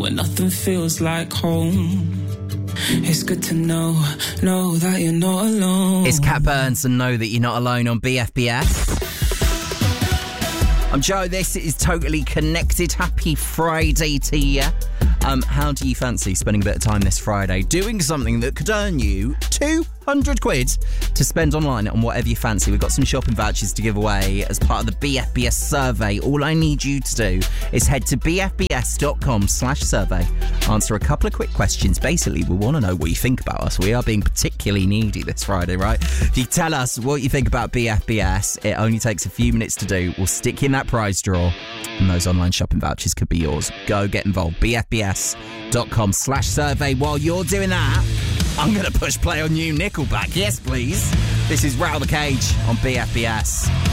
when nothing feels like home. It's good to know that you're not alone. It's Cat Burns and Know That You're Not Alone on BFBS. I'm Joe, this is Totally Connected. Happy Friday to you. How do you fancy spending a bit of time this Friday doing something that could earn you 200 quid to spend online on whatever you fancy? We've got some shopping vouchers to give away as part of the BFBS survey. All I need you to do is head to bfbs.com/survey. Answer a couple of quick questions. Basically, we want to know what you think about us. We are being particularly needy this Friday, right? If you tell us what you think about BFBS, it only takes a few minutes to do. We'll stick you in that prize draw, and those online shopping vouchers could be yours. Go get involved. bfbs.com/survey. While you're doing that, I'm going to push play on you, Nickelback. Yes, please. This is Rattle the Cage on BFBS.